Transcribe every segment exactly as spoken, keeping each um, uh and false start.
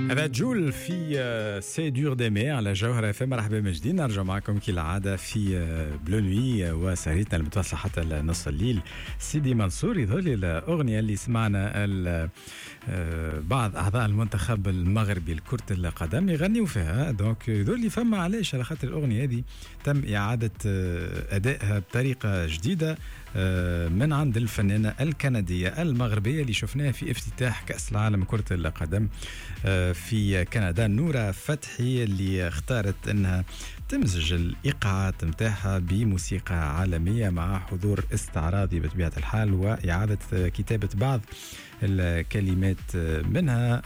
هذا جول في سي دور ديمي على جوهرة اف ام. مرحبا مجدين، نرجع معكم كالعادة في بلو نوي وسهرتنا المتواصلة حتى نص الليل. سيدي منصور يظهر لي الأغنية اللي سمعنا بعض أعضاء المنتخب المغربي لكرة القدم يغنيوا فيها. دونك يظهر لي فما علاش، على خاطر الأغنية هذه تم إعادة أدائها بطريقة جديدة من عند الفنانة الكندية المغربية اللي شفناها في افتتاح كأس العالم كرة القدم في كندا، نورة فتحي، اللي اختارت انها تمزج الايقاعات متاعها بموسيقى عالمية مع حضور استعراضي بطبيعة الحال وإعادة كتابة بعض الكلمات منها،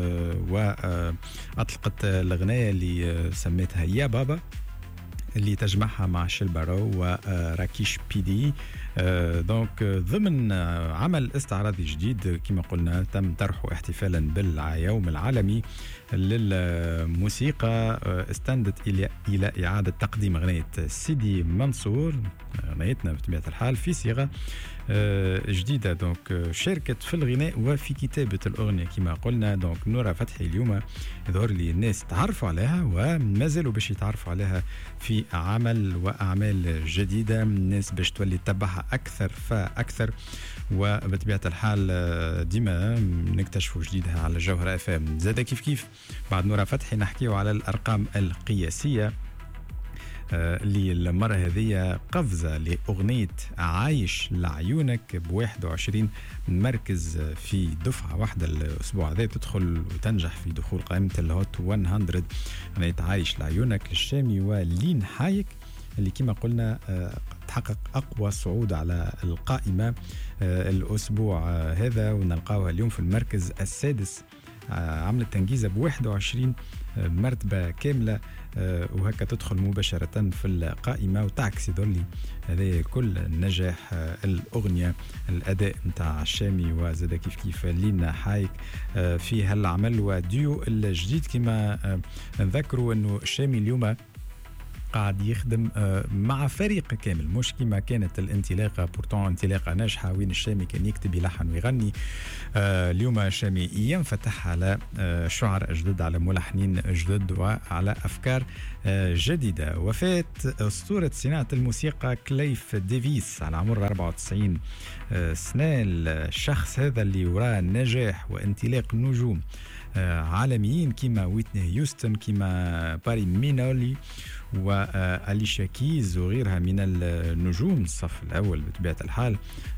وأطلقت الأغنية اللي سميتها يا بابا اللي تجمعها مع شيلبارو وراكيش بيدي. دونك ضمن عمل استعراضي جديد كما قلنا تم طرحه احتفالا باليوم العالمي للموسيقى، استندت الى الى اعاده تقديم اغنيه سيدي منصور، اغنيتنا بطبيعه الحال، في صيغه جديده. دونك شاركت في الغناء وفي كتابه الاغنيه كما قلنا. دونك نورة فتحي اليوم يظهر لي الناس تعرفوا عليها وما زالوا باش يتعرفوا عليها في عمل واعمال جديده، الناس باش تولي تتبعها اكثر فاكثر، وبطبيعه الحال ديما نكتشفوا جديدها على جوهرة اف ام. زاد كيف كيف بعد نورة فتحي نحكيو على الارقام القياسيه اللي المرة هذه قفزة لأغنية عايش لعيونك ب واحد وعشرين مركز في دفعة واحدة الأسبوع هذا، تدخل وتنجح في دخول قائمة الهوت مئة. أغنية عايش لعيونك للشامي ولين حايك اللي كما قلنا تحقق أقوى صعود على القائمة الأسبوع هذا، ونلقاوها اليوم في المركز السادس، عملت تنجيزة ب واحد وعشرين مرتبة كاملة، وهكا تدخل مباشرة في القائمة وتعكس يظل هذا كل نجاح الأغنية، الأداء متاع الشامي وزاد كيف كيف لينا حايك في هالعمل. وديو الجديد كما نذكروا أنه الشامي اليوم قاعد يخدم مع فريق كامل، مش كما كانت الانطلاقة بورتون انطلاقة ناجحة وين الشامي كان يكتب يلحن ويغني. اليوم الشامي ينفتح على شعراء جدد، على ملحنين جدد وعلى أفكار جديدة. وفاة أسطورة صناعة الموسيقى كليف ديفيس على عمر أربعة وتسعين سنة. الشخص هذا اللي وراه نجاح وانطلاق نجوم عالميين كما ويتني هيوستن، كما باري مينولي وأليشا كيز وغيرها من النجوم الصف الأول بطبيعة الحال.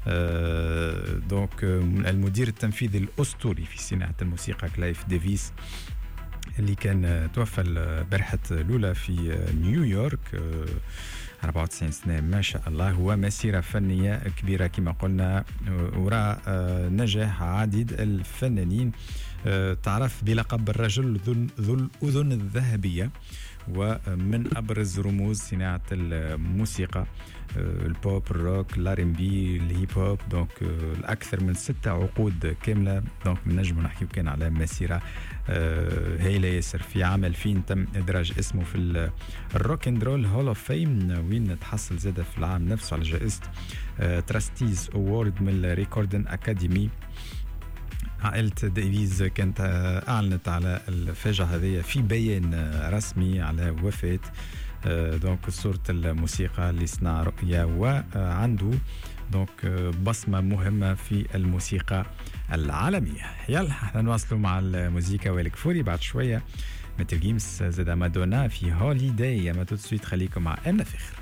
دونك المدير التنفيذي الأسطوري في صناعة الموسيقى كليف ديفيس اللي كان توفى البارحة الأولى في نيويورك، أربعة وتسعين سنة ما شاء الله. هو مسيرة فنية كبيرة كما قلنا، وراء نجاح عديد الفنانين. تعرف بلقب الرجل ذو الأذن الذهبية، ومن أبرز رموز صناعة الموسيقى البوب، الروك، الار ام بي، الهيب هوب. دونك الأكثر من ستة عقود كاملة. دونك نجم نحكيو كان على مسيرة هايلة ياسر. في عام ألفين تم إدراج اسمه في الروك اند رول هول اوف فيم، وين تحصل زادة في العام نفسه على جائزة تراستيز أوورد من الريكوردن أكاديمي. عائلة ديفيز كانت أعلنت على الفاجعة هذه في بيان رسمي على وفاة دونك صورة الموسيقى اللي صنع رؤية، وعنده دونك بصمة مهمة في الموسيقى العالمية. يلا احنا نواصلوا مع الموسيقى والكفوري بعد شوية. متل جيمس زاد مادونا في هوليداي. ما تسويت خليكم مع أنا فخر.